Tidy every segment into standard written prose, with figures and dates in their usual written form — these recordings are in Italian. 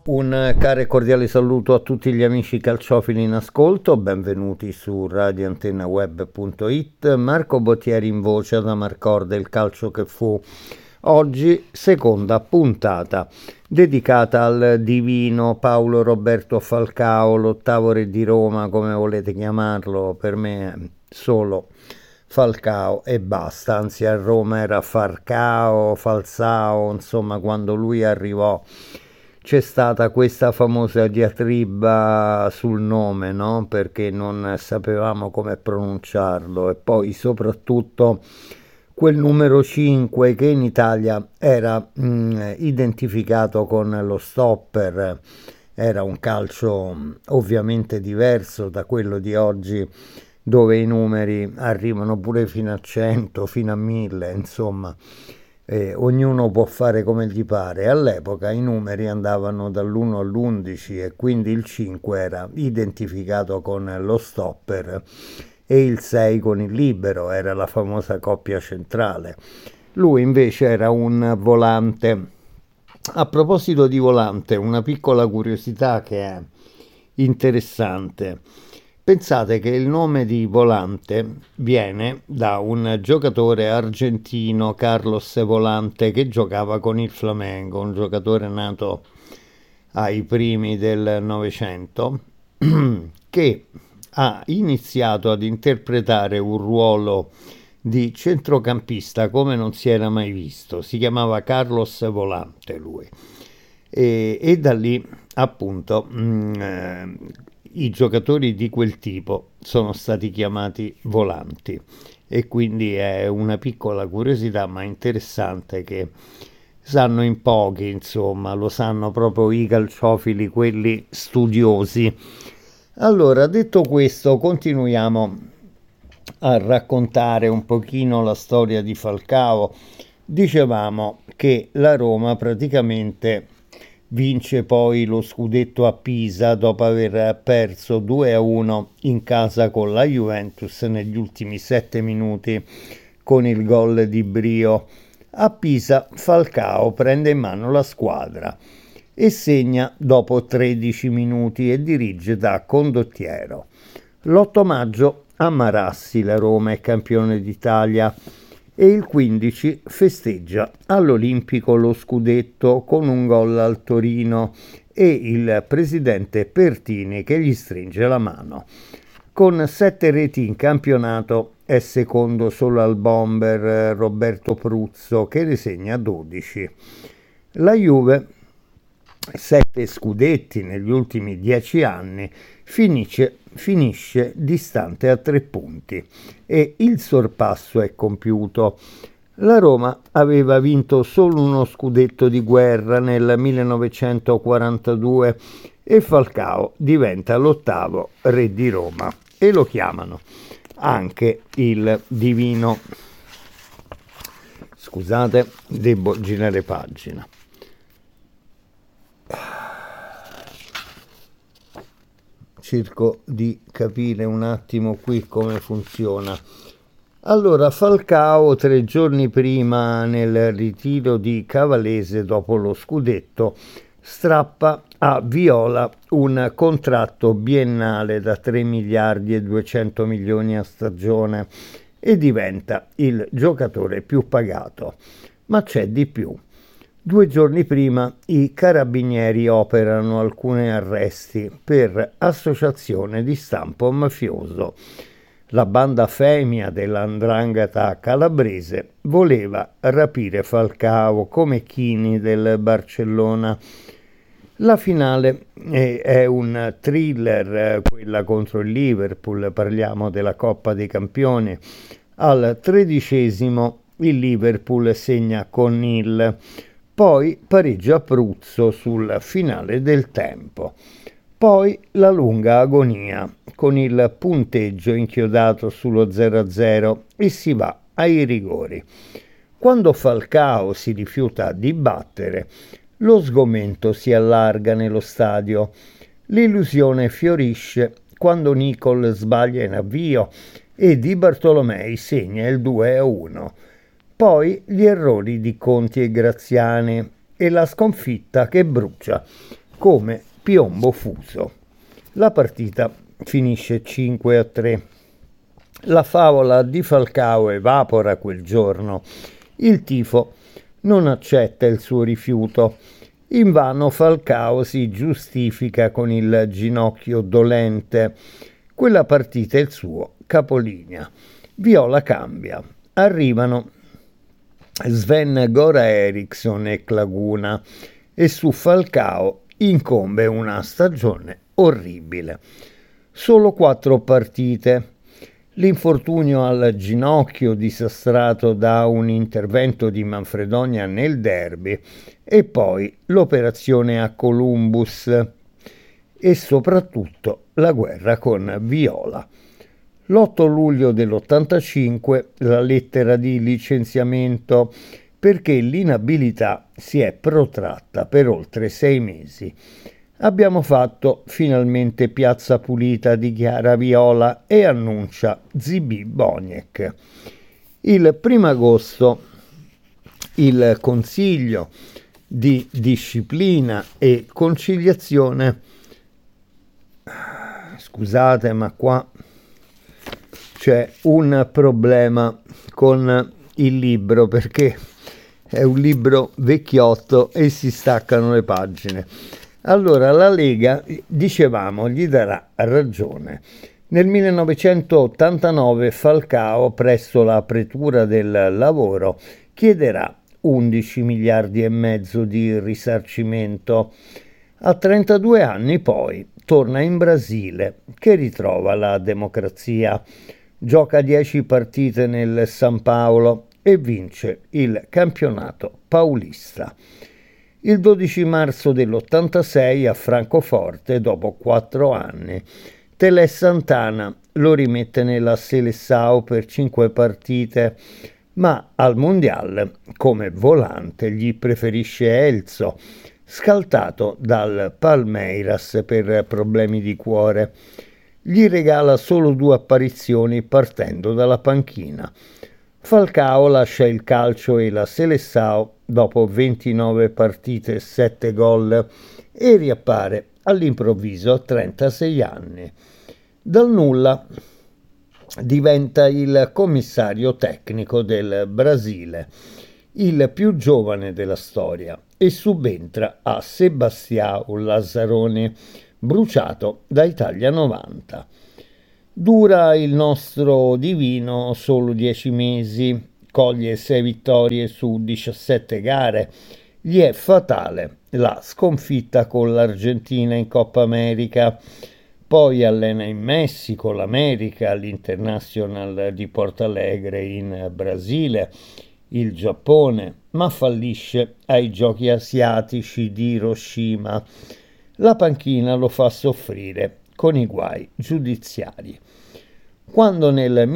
Un caro e cordiale saluto a tutti gli amici calciofili in ascolto, benvenuti su radioantennaweb.it. Marco Bottieri in voce da Marcor del calcio che fu. Oggi seconda puntata dedicata al divino Paolo Roberto Falcao, l'ottavo re di Roma, come volete chiamarlo, per me è solo Falcao e basta, anzi a Roma era Farcao, Falsao, insomma quando lui arrivò c'è stata questa famosa diatriba sul nome, no? Perché non sapevamo come pronunciarlo, e poi soprattutto quel numero 5 che in Italia era identificato con lo stopper. Era un calcio ovviamente diverso da quello di oggi, dove i numeri arrivano pure fino a 100, fino a 1000, insomma. Ognuno può fare come gli pare. All'epoca i numeri andavano dall'1 all'11 e quindi il 5 era identificato con lo stopper e il 6 con il libero, era la famosa coppia centrale. Lui invece era un volante. A proposito di volante, una piccola curiosità che è interessante. Pensate che il nome di Volante viene da un giocatore argentino, Carlos Volante, che giocava con il Flamengo, un giocatore nato ai primi del Novecento, che ha iniziato ad interpretare un ruolo di centrocampista come non si era mai visto. Si chiamava Carlos Volante lui. E da lì appunto i giocatori di quel tipo sono stati chiamati volanti, e quindi è una piccola curiosità ma interessante che sanno in pochi, insomma, lo sanno proprio i calciofili, quelli studiosi. Allora, detto questo, continuiamo a raccontare un pochino la storia di Falcao. Dicevamo che la Roma praticamente vince poi lo scudetto a Pisa dopo aver perso 2-1 in casa con la Juventus negli ultimi 7 minuti con il gol di Brio. A Pisa Falcao prende in mano la squadra e segna dopo 13 minuti e dirige da condottiero. L'8 maggio a Marassi la Roma è campione d'Italia e il 15 festeggia all'Olimpico lo scudetto con un gol al Torino e il presidente Pertini che gli stringe la mano. Con 7 reti in campionato è secondo solo al bomber Roberto Pruzzo che ne segna 12. La Juve, 7 scudetti negli ultimi 10 anni, finisce distante a 3 punti e il sorpasso è compiuto. La Roma aveva vinto solo uno scudetto di guerra nel 1942 e Falcao diventa l'8º re di Roma e lo chiamano anche il divino. Scusate, devo girare pagina. Cerco di capire un attimo qui come funziona. Allora, Falcao 3 giorni prima, nel ritiro di Cavalese dopo lo scudetto, strappa a Viola un contratto biennale da 3 miliardi e 200 milioni a stagione e diventa il giocatore più pagato. Ma c'è di più. 2 giorni prima i carabinieri operano alcuni arresti per associazione di stampo mafioso. La banda Femia dell''ndrangheta calabrese voleva rapire Falcao come Chini del Barcellona. La finale è un thriller, quella contro il Liverpool, parliamo della Coppa dei Campioni. Al 13° il Liverpool segna con Hill. Poi pareggia Pruzzo sul finale del tempo. Poi la lunga agonia con il punteggio inchiodato sullo 0-0 e si va ai rigori. Quando Falcao si rifiuta di battere, lo sgomento si allarga nello stadio. L'illusione fiorisce quando Nicol sbaglia in avvio e Di Bartolomei segna il 2-1. Poi gli errori di Conti e Graziani e la sconfitta che brucia come piombo fuso. La partita finisce 5-3. La favola di Falcao evapora quel giorno. Il tifo non accetta il suo rifiuto. Invano Falcao si giustifica con il ginocchio dolente. Quella partita è il suo capolinea. Viola cambia. Arrivano Sven Gora Eriksson e Claguna e su Falcao incombe una stagione orribile. Solo 4 partite. L'infortunio al ginocchio disastrato da un intervento di Manfredonia nel derby e poi l'operazione a Columbus e soprattutto la guerra con Viola. L'8 luglio dell'85 la lettera di licenziamento perché l'inabilità si è protratta per oltre 6 mesi. Abbiamo fatto finalmente piazza pulita, dichiara Viola e annuncia Zibì Boniek. Il 1 agosto il Consiglio di Disciplina e Conciliazione, scusate ma qua c'è un problema con il libro perché è un libro vecchiotto e si staccano le pagine. Allora la Lega, dicevamo, gli darà ragione. Nel 1989 Falcao, presso la Pretura del Lavoro, chiederà 11 miliardi e mezzo di risarcimento. A 32 anni poi torna in Brasile, che ritrova la democrazia. Gioca 10 partite nel San Paolo e vince il campionato paulista. Il 12 marzo dell'86 a Francoforte, dopo 4 anni, Tele Santana lo rimette nella Seleção per 5 partite, ma al Mondial, come volante, gli preferisce Elzo, scaltato dal Palmeiras per problemi di cuore. Gli regala solo 2 apparizioni partendo dalla panchina. Falcao lascia il calcio e la Seleção dopo 29 partite e 7 gol e riappare all'improvviso a 36 anni. Dal nulla diventa il commissario tecnico del Brasile, il più giovane della storia, e subentra a Sebastião Lazzaroni, bruciato da Italia 90. Dura il nostro divino solo 10 mesi, coglie 6 vittorie su 17 gare, gli è fatale la sconfitta con l'Argentina in Coppa America, poi allena in Messico, l'America, l'International di Porto Alegre in Brasile, il Giappone, ma fallisce ai Giochi Asiatici di Hiroshima. La panchina lo fa soffrire con i guai giudiziari. Quando nel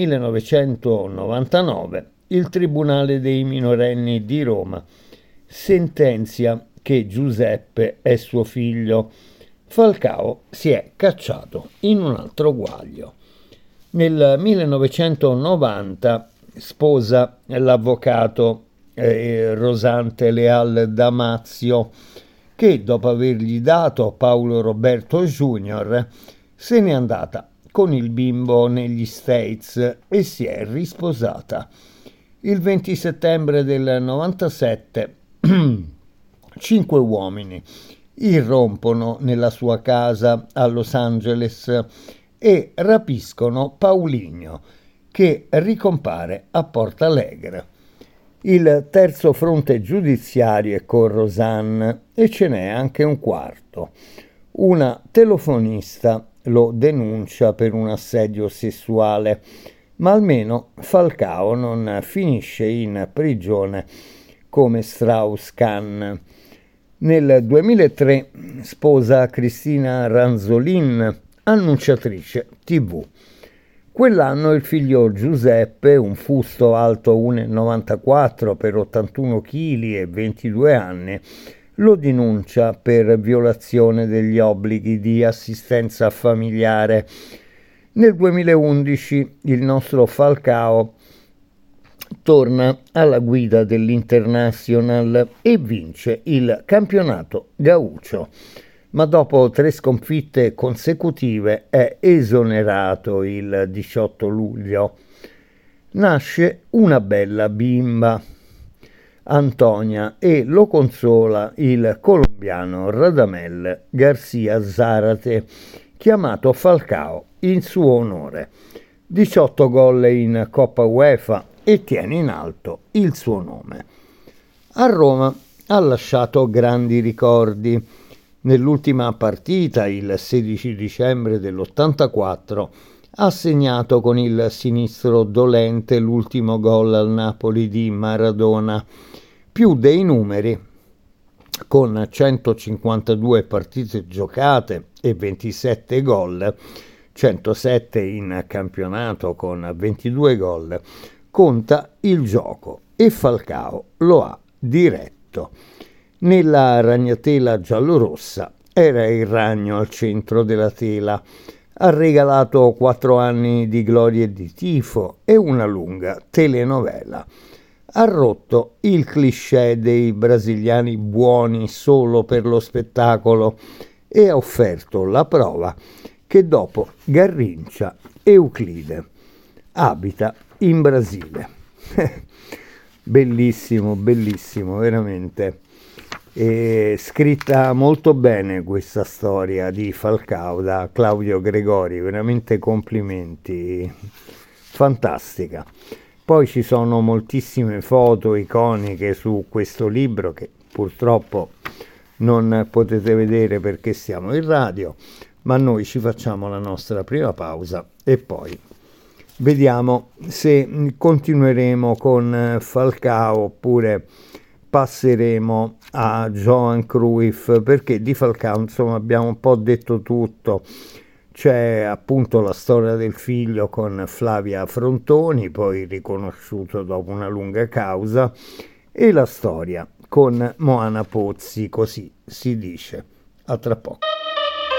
1999 il Tribunale dei minorenni di Roma sentenzia che Giuseppe è suo figlio, Falcao si è cacciato in un altro guaglio. Nel 1990 sposa l'avvocato Rosante Leal Damazio, che dopo avergli dato Paolo Roberto Jr. se n'è andata con il bimbo negli States e si è risposata. Il 20 settembre del 97 5 uomini irrompono nella sua casa a Los Angeles e rapiscono Paulinho, che ricompare a Porto Alegre. Il terzo fronte giudiziario è con Rosanne e ce n'è anche un quarto. Una telefonista lo denuncia per un assedio sessuale, ma almeno Falcao non finisce in prigione come Strauss-Kahn. Nel 2003 sposa Cristina Ranzolin, annunciatrice TV. Quell'anno il figlio Giuseppe, un fusto alto 1,94 per 81 kg e 22 anni, lo denuncia per violazione degli obblighi di assistenza familiare. Nel 2011 il nostro Falcao torna alla guida dell'Internacional e vince il campionato gaucho. ma dopo 3 sconfitte consecutive è esonerato il 18 luglio. Nasce una bella bimba, Antonia, e lo consola il colombiano Radamel Garcia Zárate, chiamato Falcao in suo onore. 18 gol in Coppa UEFA e tiene in alto il suo nome. A Roma ha lasciato grandi ricordi. Nell'ultima partita, il 16 dicembre dell'84, ha segnato con il sinistro dolente l'ultimo gol al Napoli di Maradona, più dei numeri, con 152 partite giocate e 27 gol, 107 in campionato con 22 gol, conta il gioco e Falcao lo ha diretto. Nella ragnatela giallorossa era il ragno al centro della tela. Ha regalato 4 anni di gloria e di tifo e una lunga telenovela. Ha rotto il cliché dei brasiliani buoni solo per lo spettacolo e ha offerto la prova che dopo Garrincha e Euclide abita in Brasile. Bellissimo, bellissimo, veramente. È scritta molto bene questa storia di Falcao da Claudio Gregori, veramente complimenti, fantastica. Poi ci sono moltissime foto iconiche su questo libro che purtroppo non potete vedere perché siamo in radio, ma noi ci facciamo la nostra prima pausa e poi vediamo se continueremo con Falcao oppure passeremo a Johan Cruyff, perché di Falcao insomma abbiamo un po' detto tutto. C'è appunto la storia del figlio con Flavia Frontoni, poi riconosciuto dopo una lunga causa, e la storia con Moana Pozzi, così si dice. A tra poco.